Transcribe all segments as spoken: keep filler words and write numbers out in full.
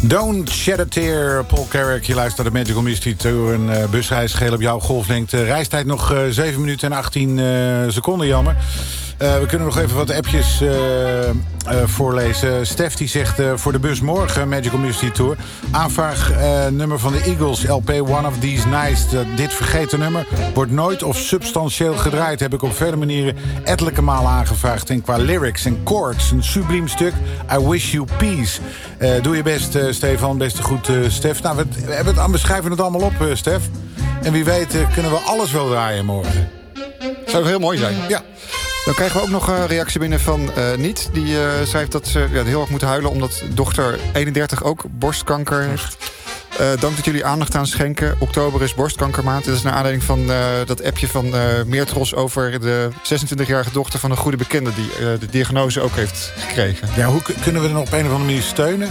Don't shed a tear, Paul Carrack. Je luistert naar de Magical Mystery Tour. Een uh, busreis geheel op jouw golflengte. Reistijd nog uh, zeven minuten en achttien uh, seconden, jammer. Uh, we kunnen nog even wat appjes uh, uh, voorlezen. Stef die zegt uh, voor de bus morgen, Magical Mystery Tour. Aanvraag uh, nummer van de Eagles, L P One of These Nights. Uh, dit vergeten nummer wordt nooit of substantieel gedraaid. Heb ik op vele manieren ettelijke malen aangevraagd. En qua lyrics en chords, een subliem stuk. I wish you peace. Uh, doe je best, uh, Stefan. Best goed, uh, Stef. Nou, we, we, hebben het, we schrijven het allemaal op, uh, Stef. En wie weet uh, kunnen we alles wel draaien morgen. Zou heel mooi zijn. Ja. Dan krijgen we ook nog een reactie binnen van uh, Niet. Die uh, schrijft dat ze ja, heel erg moeten huilen... omdat dochter eenendertig ook borstkanker heeft. Uh, dank dat jullie aandacht aan schenken. Oktober is borstkankermaand. Dit is naar aanleiding van uh, dat appje van uh, Meertros... over de zesentwintigjarige dochter van een goede bekende... die uh, de diagnose ook heeft gekregen. Ja, hoe k- kunnen we er op een of andere manier steunen?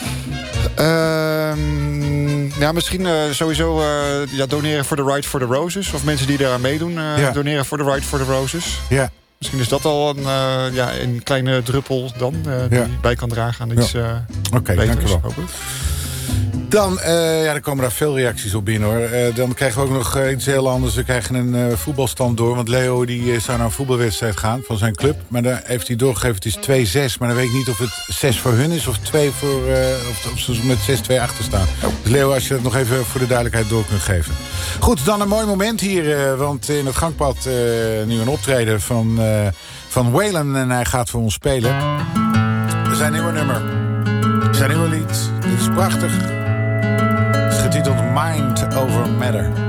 Uh, ja, misschien uh, sowieso uh, ja, doneren voor de Ride for the Roses. Of mensen die daaraan meedoen, uh, ja. doneren voor de Ride for the Roses. Ja. Misschien is dat al een, uh, ja, een kleine druppel dan, uh, die ja. bij kan dragen aan iets uh, Oké, okay, dank u wel. Hopelijk. Dan, uh, ja, er komen daar veel reacties op binnen, hoor. Uh, dan krijgen we ook nog uh, iets heel anders. We krijgen een uh, voetbalstand door. Want Leo die, uh, zou naar een voetbalwedstrijd gaan van zijn club. Maar daar heeft hij doorgegeven, het is twee zes. Maar dan weet ik niet of het zes voor hun is of twee voor... Uh, of, of ze met zes twee achter staan. Oh. Dus Leo, als je dat nog even voor de duidelijkheid door kunt geven. Goed, dan een mooi moment hier. Uh, want in het gangpad uh, nu een optreden van, uh, van Waylon. En hij gaat voor ons spelen. Zijn nieuwe nummer. Zijn nieuwe lied. Dit is prachtig. Getiteld Mind Over Matter.